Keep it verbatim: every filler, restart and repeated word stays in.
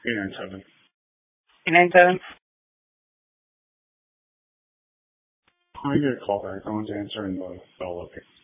eight nine seven. eight nine seven? I get a call back. I want to answer in the bell location.